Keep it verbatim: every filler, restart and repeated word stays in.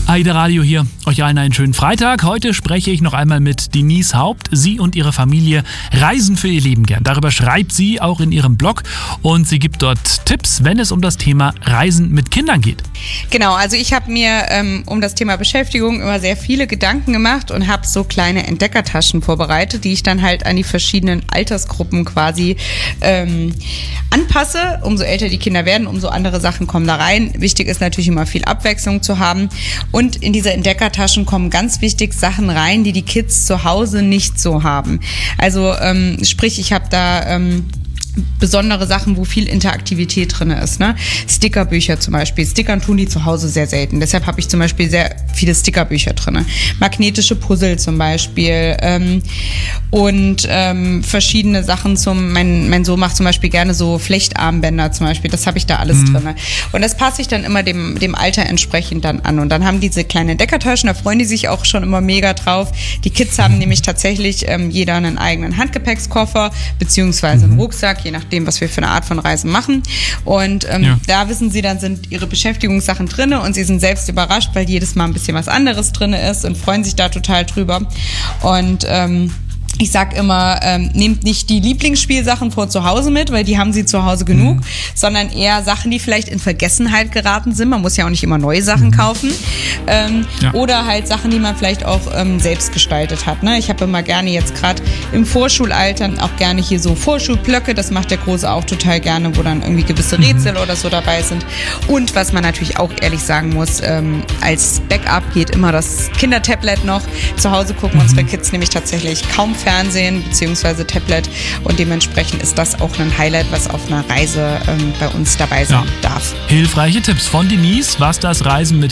Aida Radio hier, euch allen einen schönen Freitag. Heute spreche ich noch einmal mit Denise Haupt. Sie und ihre Familie reisen für ihr Leben gern. Darüber schreibt sie auch in ihrem Blog und sie gibt dort Tipps, wenn es um das Thema Reisen mit Kindern geht. Genau, also ich habe mir ähm, um das Thema Beschäftigung immer sehr viele Gedanken gemacht und habe so kleine Entdeckertaschen vorbereitet, die ich dann halt an die verschiedenen Altersgruppen quasi ähm, anpasse. Umso älter die Kinder werden, umso andere Sachen kommen da rein. Wichtig ist natürlich immer viel Abwechslung zu haben. Und in diese Entdeckertaschen kommen ganz wichtig Sachen rein, die die Kids zu Hause nicht so haben. Also ähm, sprich, ich habe da ähm, besondere Sachen, wo viel Interaktivität drin ist. Ne? Stickerbücher zum Beispiel. Stickern tun die zu Hause sehr selten. Deshalb habe ich zum Beispiel sehr viele Stickerbücher drin. Magnetische Puzzle zum Beispiel. Ähm, und ähm, verschiedene Sachen zum, mein, mein Sohn macht zum Beispiel gerne so Flechtarmbänder zum Beispiel. Das habe ich da alles mhm. drin. Und das passe ich dann immer dem, dem Alter entsprechend dann an. Und dann haben diese kleinen Entdeckertaschen, da freuen die sich auch schon immer mega drauf. Die Kids haben nämlich tatsächlich ähm, jeder einen eigenen Handgepäckskoffer beziehungsweise einen Rucksack, je nachdem, was wir für eine Art von Reisen machen. Und ähm, ja. da wissen sie, dann sind ihre Beschäftigungssachen drin und sie sind selbst überrascht, weil jedes Mal ein bisschen was anderes drin ist und freuen sich da total drüber. Und ähm, ich sag immer, ähm, nehmt nicht die Lieblingsspielsachen vor zu Hause mit, weil die haben sie zu Hause genug, mhm. sondern eher Sachen, die vielleicht in Vergessenheit geraten sind. Man muss ja auch nicht immer neue Sachen mhm. kaufen. Ähm, ja. Oder halt Sachen, die man vielleicht auch ähm, selbst gestaltet hat. Ne? Ich habe immer gerne jetzt gerade im Vorschulalter auch gerne hier so Vorschulblöcke. Das macht der Große auch total gerne, wo dann irgendwie gewisse Rätsel mhm. oder so dabei sind. Und was man natürlich auch ehrlich sagen muss, ähm, als Backup geht immer das Kindertablet noch. Zu Hause gucken mhm. unsere Kids nämlich tatsächlich kaum Fernsehen bzw. Tablet und dementsprechend ist das auch ein Highlight, was auf einer Reise ähm, bei uns dabei sein ja. darf. Hilfreiche Tipps von Denise, was das Reisen mit